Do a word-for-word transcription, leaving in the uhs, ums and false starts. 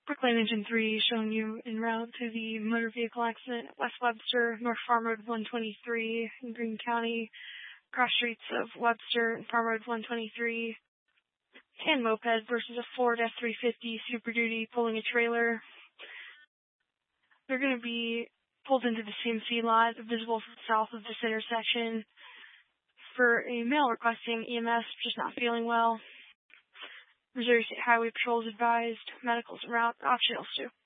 Brooklyn Engine three showing you en route to the motor vehicle accident at West Webster, North Farm Road one twenty-three in Greene County, cross streets of Webster and Farm Road one twenty-three, and moped versus a Ford F three fifty Super Duty pulling a trailer. They're going to be pulled into the C M C lot, visible south of this intersection. For a male requesting E M S, just not feeling well. Missouri State Highway Patrol is advised. Medicals en route. Optionals too.